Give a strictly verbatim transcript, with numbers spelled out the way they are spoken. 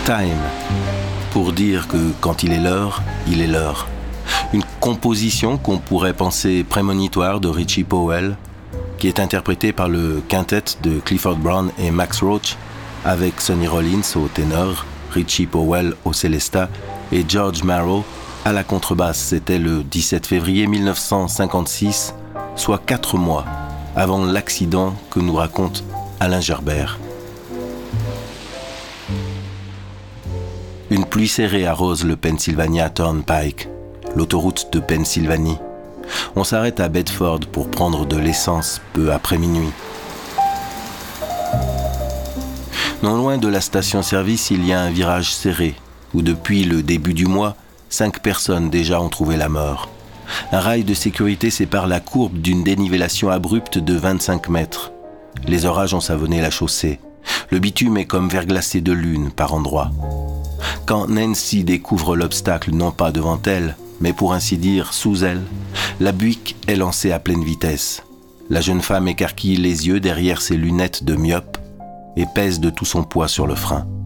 Time, pour dire que quand il est l'heure, il est l'heure. Une composition qu'on pourrait penser prémonitoire de Richie Powell, qui est interprétée par le quintet de Clifford Brown et Max Roach, avec Sonny Rollins au ténor, Richie Powell au célesta et George Marrow à la contrebasse. C'était le dix-sept février mille neuf cent cinquante-six, soit quatre mois avant l'accident que nous raconte Alain Gerbert. Une pluie serrée arrose le Pennsylvania Turnpike, l'autoroute de Pennsylvanie. On s'arrête à Bedford pour prendre de l'essence peu après minuit. Non loin de la station-service, il y a un virage serré, où depuis le début du mois, cinq personnes déjà ont trouvé la mort. Un rail de sécurité sépare la courbe d'une dénivellation abrupte de vingt-cinq mètres. Les orages ont savonné la chaussée. Le bitume est comme verglacé de lune par endroits. Quand Nancy découvre l'obstacle non pas devant elle, mais pour ainsi dire sous elle, la Buick est lancée à pleine vitesse. La jeune femme écarquille les yeux derrière ses lunettes de myope et pèse de tout son poids sur le frein.